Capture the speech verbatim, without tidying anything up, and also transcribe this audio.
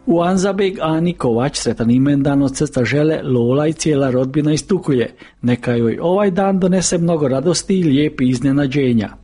U Anzabeg Ani Kovač sretan imendan od srca žele Lola i cijela rodbina iz Tukulje. Neka joj ovaj dan donese mnogo radosti i lijepi iznenađenja.